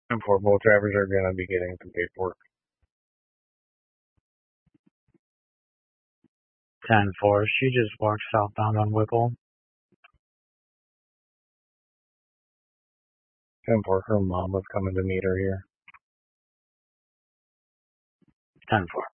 And for both drivers are going to be getting some paperwork. 10-4. She just walked southbound on Whipple. 10-4. Her mom was coming to meet her here. 10-4.